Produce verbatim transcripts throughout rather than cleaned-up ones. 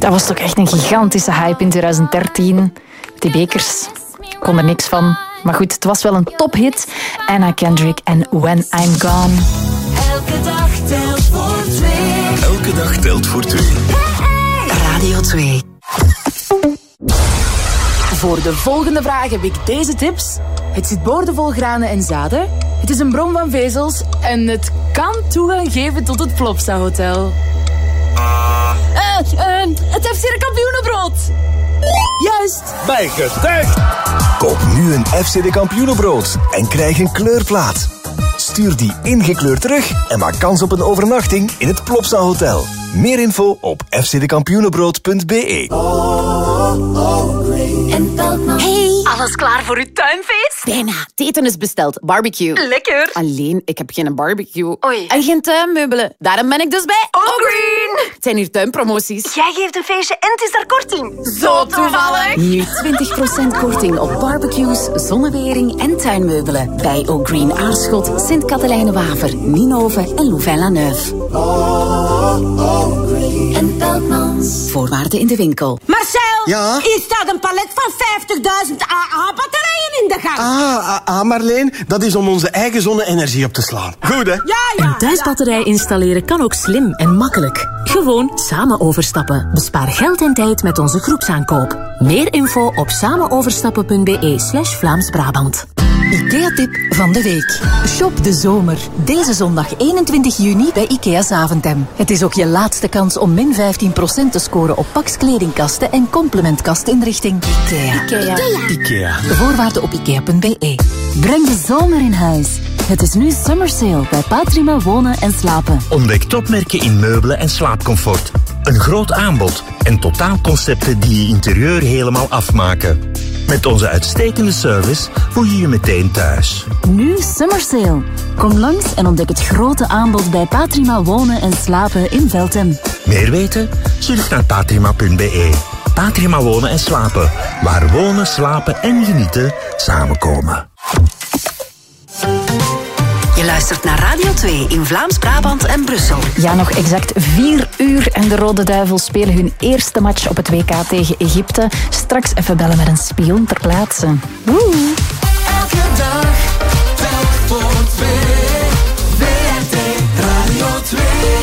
Dat was toch echt een gigantische hype in twintig dertien. Die bekers, ik kon er niks van. Maar goed, het was wel een tophit. Anna Kendrick en When I'm Gone. Elke dag telt voor twee. Elke dag telt voor twee. Radio twee. Voor de volgende vraag heb ik deze tips. Het zit boordevol granen en zaden. Het is een bron van vezels. En het kan toegang geven tot het Plopsa Hotel. Uh, uh, het F C de kampioenenbrood. Juist. Bij getijgt. Koop nu een F C de kampioenenbrood en krijg een kleurplaat. Stuur die ingekleurd terug en maak kans op een overnachting in het Plopsa Hotel. Meer info op f c de kampioenenbrood punt b e. Hey. Alles klaar voor uw tuinfeest? Bijna. Het eten is besteld. Barbecue. Lekker. Alleen, ik heb geen barbecue. Oei. En geen tuinmeubelen. Daarom ben ik dus bij O'Green. Het zijn hier tuinpromoties. Jij geeft een feestje en het is daar korting. Zo toevallig. Nu twintig procent korting op barbecues, zonnewering en tuinmeubelen. Bij O'Green Aarschot, Sint-Katelijne-Waver, Ninove en Louvain-la-Neuve. En Peltmans. Voorwaarden in de winkel. Marcel, Ja? hier staat een palet van vijftigduizend A A-batterijen in de gang. Ah, ah, ah, Marleen, dat is om onze eigen zonne-energie op te slaan. Goed, hè? Ja, ja. Een thuisbatterij installeren kan ook slim en makkelijk. Gewoon samen overstappen. Bespaar geld en tijd met onze groepsaankoop. Meer info op samenoverstappen punt b e slash Vlaams-Brabant. IKEA-tip van de week. Shop de zomer. Deze zondag eenentwintig juni bij IKEA Zaventem. Het is ook je laatste kans om min vijftien procent te scoren op Pax kledingkasten en complementkastinrichting. IKEA. IKEA. Ikea. De voorwaarden op ikea punt b e. Breng de zomer in huis. Het is nu summer sale bij Patrima Wonen en Slapen. Ontdek topmerken in meubelen en slaapcomfort. Een groot aanbod en totaalconcepten die je interieur helemaal afmaken. Met onze uitstekende service voel je je meteen thuis. Nu summer sale. Kom langs en ontdek het grote aanbod bij Patrima Wonen en Slapen in Veltem. Meer weten? Surf naar patrima punt b e. Patrima Wonen en Slapen. Waar wonen, slapen en genieten samenkomen. Je luistert naar Radio twee in Vlaams-Brabant en Brussel. Ja, nog exact vier uur en de Rode Duivels spelen hun eerste match op het W K tegen Egypte. Straks even bellen met een spion ter plaatse. Woe! Elke dag telt voor twee. V R T Radio twee.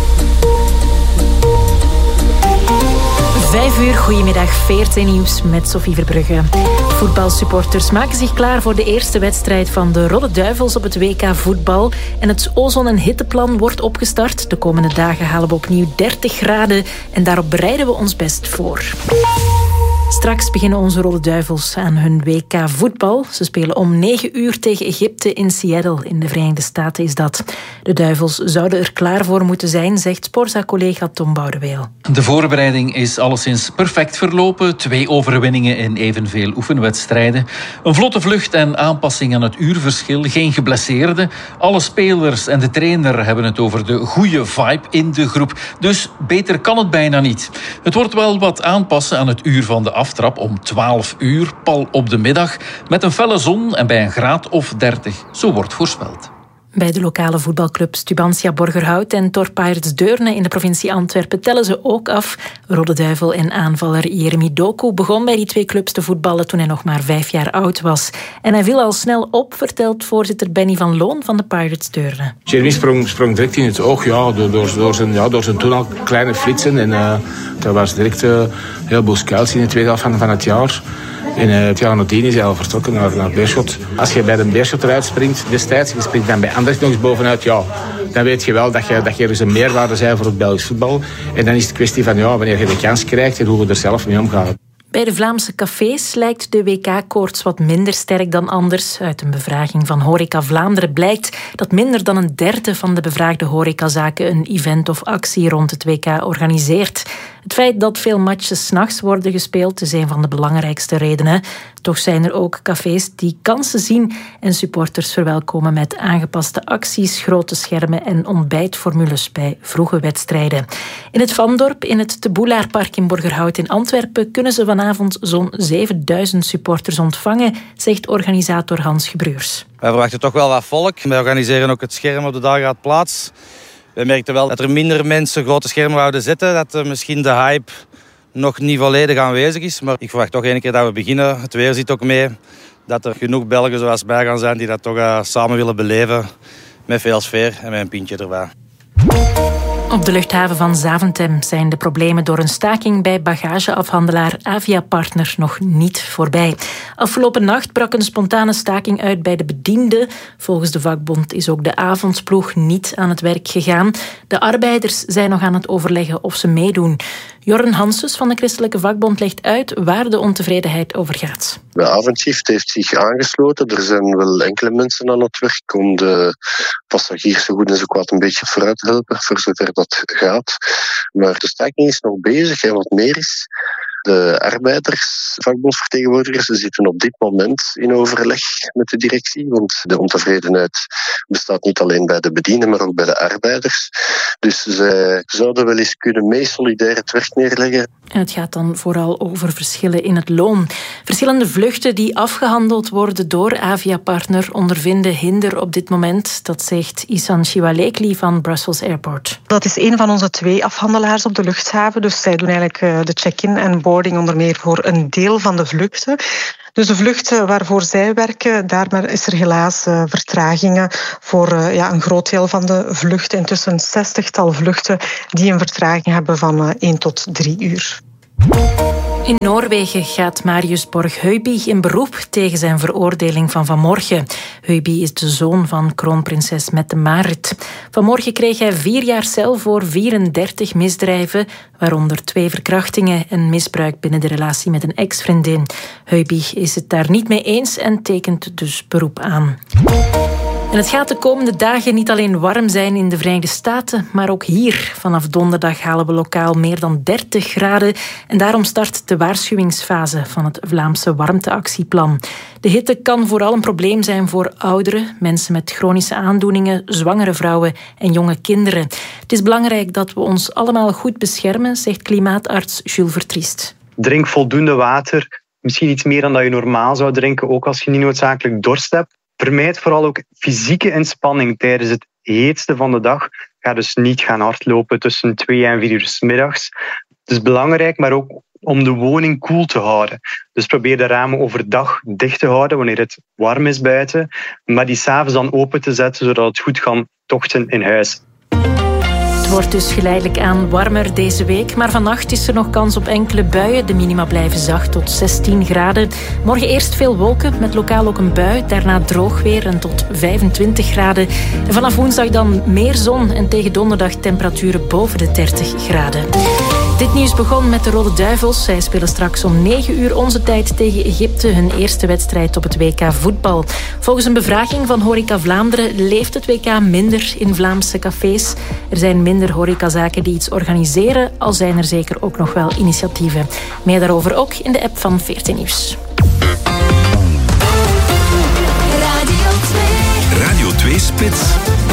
Vijf uur, goedemiddag, V R T Nieuws met Sophie Verbrugge. Voetbalsupporters maken zich klaar voor de eerste wedstrijd van de Rode Duivels op het W K voetbal. En het ozon- en hitteplan wordt opgestart. De komende dagen halen we opnieuw dertig graden en daarop bereiden we ons best voor. Straks beginnen onze Rode Duivels aan hun W K voetbal. Ze spelen om negen uur tegen Egypte in Seattle. In de Verenigde Staten is dat. De Duivels zouden er klaar voor moeten zijn, zegt Sporza-collega Tom Boudeweel. De voorbereiding is alleszins perfect verlopen. Twee overwinningen in evenveel oefenwedstrijden. Een vlotte vlucht en aanpassing aan het uurverschil. Geen geblesseerden. Alle spelers en de trainer hebben het over de goede vibe in de groep. Dus beter kan het bijna niet. Het wordt wel wat aanpassen aan het uur van de aftrap om twaalf uur, pal op de middag, met een felle zon en bij een graad of dertig. Zo wordt voorspeld. Bij de lokale voetbalclubs Tubantia Borgerhout en Tor Pirates Deurne in de provincie Antwerpen tellen ze ook af. Rode Duivel en aanvaller Jeremy Doku begon bij die twee clubs te voetballen toen hij nog maar vijf jaar oud was. En hij viel al snel op, vertelt voorzitter Benny van Loon van de Pirates Deurne. Jeremy sprong, sprong direct in het oog, ja, door, door, door, zijn, ja, door zijn toen al kleine flitsen. En uh, daar was direct uh, heel veel scouts in de tweede helft van, van het jaar. En uh, het jaar nadien is hij al vertrokken naar, naar Beerschot. Als je bij de Beerschot eruit springt destijds, je springt dan bij Anderlecht nog eens bovenuit, ja, dan weet je wel dat je, dat je dus een meerwaarde bent voor het Belgisch voetbal. En dan is het kwestie van ja, wanneer je de kans krijgt en hoe we er zelf mee omgaan. Bij de Vlaamse cafés lijkt de W K-koorts wat minder sterk dan anders. Uit een bevraging van Horeca Vlaanderen blijkt dat minder dan een derde van de bevraagde horecazaken een event of actie rond het W K organiseert. Het feit dat veel matches 's nachts worden gespeeld is een van de belangrijkste redenen. Toch zijn er ook cafés die kansen zien en supporters verwelkomen met aangepaste acties, grote schermen en ontbijtformules bij vroege wedstrijden. In het Vandorp, in het Te Boelaerpark in Borgerhout in Antwerpen, kunnen ze vanavond zo'n zevenduizend supporters ontvangen, zegt organisator Hans Gebruurs. Wij verwachten toch wel wat volk. Wij organiseren ook het scherm op de Dageraad Plaats. We merkten wel dat er minder mensen grote schermen wouden zetten. Dat uh, misschien de hype nog niet volledig aanwezig is. Maar ik verwacht toch één keer dat we beginnen. Het weer zit ook mee. Dat er genoeg Belgen zoals bij gaan zijn die dat toch uh, samen willen beleven. Met veel sfeer en met een pintje erbij. Op de luchthaven van Zaventem zijn de problemen door een staking bij bagageafhandelaar Avia Partner nog niet voorbij. Afgelopen nacht brak een spontane staking uit bij de bedienden. Volgens de vakbond is ook de avondsploeg niet aan het werk gegaan. De arbeiders zijn nog aan het overleggen of ze meedoen. Jorn Hanses van de Christelijke Vakbond legt uit waar de ontevredenheid over gaat. De avondshift heeft zich aangesloten. Er zijn wel enkele mensen aan het werk om de passagiers zo goed en zo kwaad een beetje vooruit te helpen, voor zover dat gaat. Maar de staking is nog bezig en wat meer is. De arbeiders, vakbondsvertegenwoordigers, zitten op dit moment in overleg met de directie, want de ontevredenheid bestaat niet alleen bij de bedienden, maar ook bij de arbeiders. Dus zij zouden wel eens kunnen mee solidair het werk neerleggen. En het gaat dan vooral over verschillen in het loon. Verschillende vluchten die afgehandeld worden door Avia Partner ondervinden hinder op dit moment. Dat zegt Isan Shiwalekli van Brussels Airport. Dat is een van onze twee afhandelaars op de luchthaven. Dus zij doen eigenlijk de check-in en boarding onder meer voor een deel van de vluchten. Dus de vluchten waarvoor zij werken, daar is er helaas uh, vertragingen voor uh, ja, een groot deel van de vluchten. Intussen een zestigtal vluchten die een vertraging hebben van uh, één tot drie uur. In Noorwegen gaat Marius Borg-Heuby in beroep tegen zijn veroordeling van vanmorgen. Heuby is de zoon van kroonprinses Mette-Marit. Vanmorgen kreeg hij vier jaar cel voor vierendertig misdrijven, waaronder twee verkrachtingen en misbruik binnen de relatie met een ex-vriendin. Heuby is het daar niet mee eens en tekent dus beroep aan. En het gaat de komende dagen niet alleen warm zijn in de Verenigde Staten, maar ook hier. Vanaf donderdag halen we lokaal meer dan dertig graden. En daarom start de waarschuwingsfase van het Vlaamse warmteactieplan. De hitte kan vooral een probleem zijn voor ouderen, mensen met chronische aandoeningen, zwangere vrouwen en jonge kinderen. Het is belangrijk dat we ons allemaal goed beschermen, zegt klimaatarts Jules Vertriest. Drink voldoende water. Misschien iets meer dan dat je normaal zou drinken, ook als je niet noodzakelijk dorst hebt. Vermijd vooral ook fysieke inspanning tijdens het heetste van de dag. Ga dus niet gaan hardlopen tussen twee en vier uur 's middags. Het is belangrijk, maar ook om de woning koel te houden. Dus probeer de ramen overdag dicht te houden wanneer het warm is buiten, maar die 's avonds dan open te zetten zodat het goed kan tochten in huis. Het wordt dus geleidelijk aan warmer deze week, maar vannacht is er nog kans op enkele buien. De minima blijven zacht tot zestien graden. Morgen eerst veel wolken, met lokaal ook een bui. Daarna droog weer en tot vijfentwintig graden. En vanaf woensdag dan meer zon en tegen donderdag temperaturen boven de dertig graden. Dit nieuws begon met de Rode Duivels. Zij spelen straks om negen uur onze tijd tegen Egypte hun eerste wedstrijd op het W K voetbal. Volgens een bevraging van Horeca Vlaanderen leeft het W K minder in Vlaamse cafés. Er zijn minder horecazaken die iets organiseren, al zijn er zeker ook nog wel initiatieven. Meer daarover ook in de app van veertien Nieuws. Radio twee Spits.